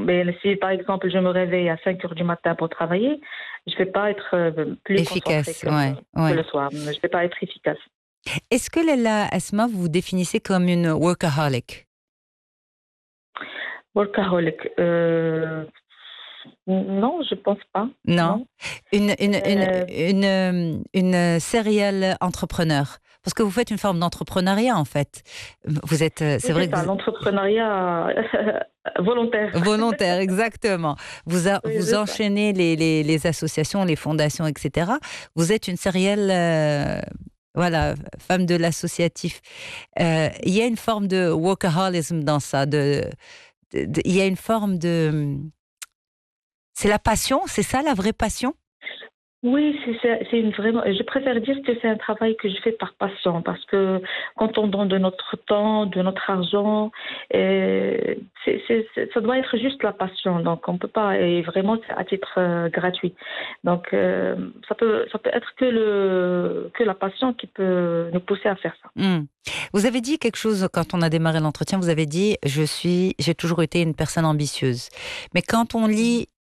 Mais si, par exemple, je me réveille à 5 heures du matin pour travailler, je ne vais pas être plus concentrée Efficace, ouais, que ouais. le soir. Je ne vais pas être efficace. Est-ce que Lella Asma, vous vous définissez comme une workaholic? Workaholic. Non, je pense pas. Non. Non. Une, une, une, Euh, une serial entrepreneur. Parce que vous faites une forme d'entrepreneuriat, en fait. Vous êtes, c'est oui, vrai c'est que ça, vous, l'entrepreneuriat volontaire. volontaire, exactement. Oui, Vous c'est ça. enchaînez les associations, les fondations, etc. Vous êtes une serial, voilà, femme de l'associatif. Il y a une forme de workaholism dans ça. Il y a une forme de... C'est la passion, c'est ça la vraie passion? Oui, c'est une vraiment. Je préfère dire que c'est un travail que je fais par passion, parce que quand on donne de notre temps, de notre argent, ça doit être juste la passion. Donc on peut pas, et vraiment c'est à titre gratuit. Donc ça peut être que la passion qui peut nous pousser à faire ça. Hmm. Vous avez dit quelque chose quand on a démarré l'entretien. Vous avez dit, j'ai toujours été une personne ambitieuse. Mais quand on Mhm. lit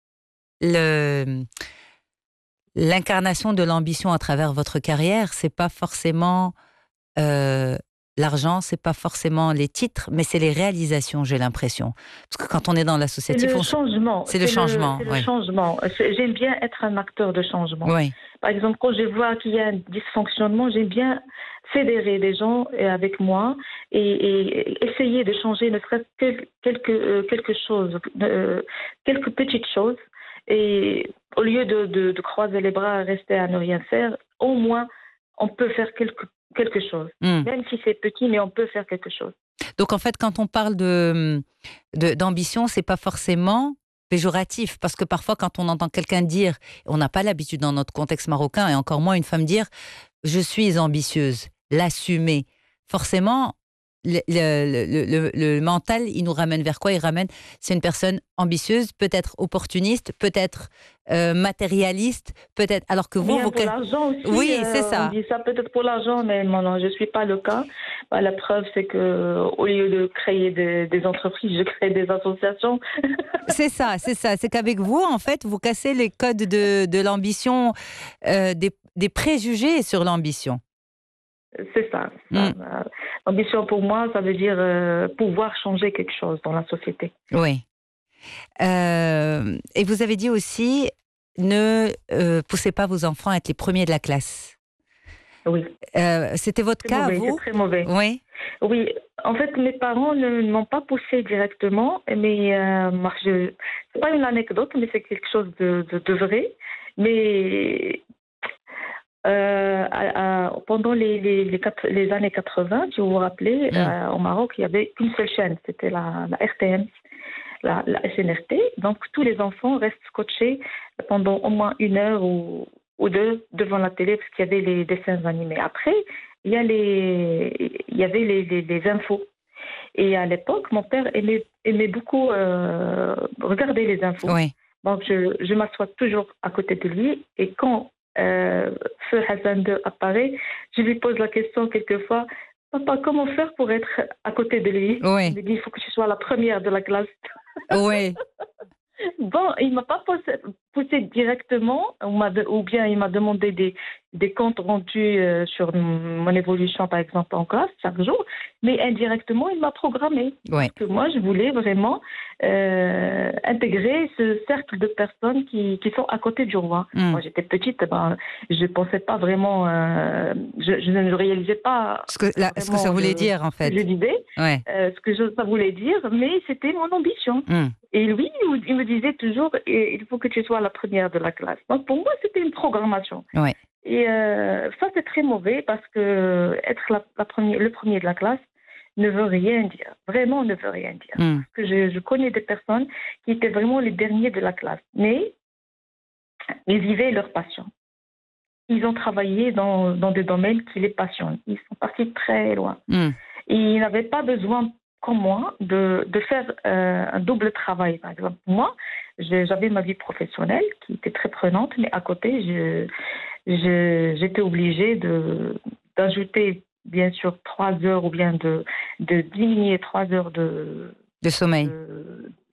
l'incarnation de l'ambition à travers votre carrière, c'est pas forcément euh, l'argent, c'est pas forcément les titres, mais c'est les réalisations, j'ai l'impression. Parce que quand on est dans C'est l'associatif, le changement, c'est le changement, c'est le oui. changement. J'aime bien être un acteur de changement. Oui. Par exemple, quand je vois qu'il y a un dysfonctionnement, j'aime bien fédérer des gens avec moi et essayer de changer ne serait-ce que quelque chose, quelques petites choses. Et au lieu de croiser les bras et rester à ne rien faire, au moins on peut faire quelque chose. Hmm. Même si c'est petit, mais on peut faire quelque chose. Donc en fait, quand on parle d'ambition, c'est pas forcément péjoratif, parce que parfois quand on entend quelqu'un dire, on n'a pas l'habitude dans notre contexte marocain, et encore moins une femme dire, je suis ambitieuse, l'assumer. Forcément, le mental, il nous ramène vers quoi? Il ramène, c'est une personne ambitieuse, peut-être opportuniste, peut-être matérialiste, peut-être. Alors que Ou vous, bien pour l'argent aussi, oui, c'est on ça. dit ça peut-être pour l'argent, mais non, je ne suis pas le cas. Bah, la preuve, c'est que au lieu de créer des entreprises, je crée des associations. C'est ça, c'est ça. C'est qu'avec vous, en fait, vous cassez les codes de l'ambition, des préjugés sur l'ambition. C'est ça. Hmm. L'ambition pour moi, ça veut dire pouvoir changer quelque chose dans la société. Oui. Et vous avez dit aussi, ne poussez pas vos enfants à être les premiers de la classe. Oui, C'était votre c'est cas, mauvais, c'est vous? très mauvais. Oui. Oui, en fait, mes parents ne m'ont pas poussé directement, mais moi, c'est pas une anecdote, mais c'est quelque chose de vrai. Mais pendant les années 80, si vous vous rappelez, Hmm. au Maroc, il n'y avait qu'une seule chaîne, c'était la RTM, la SNRT. Donc, tous les enfants restent scotchés pendant au moins une heure ou deux devant la télé parce qu'il y avait les dessins animés. Après, il y avait les infos. Et à l'époque, mon père aimait beaucoup regarder les infos. Oui. Donc, je m'assois toujours à côté de lui. Et quand Feu Hassan II apparaît, je lui pose la question quelquefois, Papa, comment faire pour être à côté de lui? Il Oui. me dit, il faut que tu sois la première de la classe. Oui. Bon, il m'a pas poussé directement, ou bien il m'a demandé des comptes rendus sur mon évolution, par exemple, en classe, chaque jour, mais indirectement, il m'a programmé. Parce Oui. que moi, je voulais vraiment intégrer ce cercle de personnes qui sont à côté du roi. Hmm. Quand j'étais petite, ben, je ne pensais pas vraiment, je ne réalisais pas Ce que ça vraiment voulait ce dire, en que je fait. disais, Ouais. ce que ça voulait dire, mais c'était mon ambition. Hmm. Et lui, il me disait toujours, il faut que tu sois la première de la classe. Donc pour moi, c'était une programmation. Ouais. Et ça, c'est très mauvais parce que être le premier de la classe ne veut rien dire. Vraiment ne veut rien dire. Hmm. Parce que je connais des personnes qui étaient vraiment les derniers de la classe. Mais ils vivaient leur passion. Ils ont travaillé dans des domaines qui les passionnent. Ils sont partis très loin. Hmm. Et ils n'avaient pas besoin, comme moi, de faire un double travail. Par exemple, moi, j'avais ma vie professionnelle qui était très prenante, mais à côté, j'étais obligée d'ajouter, bien sûr, 3 heures ou bien de diminuer 3 heures De sommeil. de,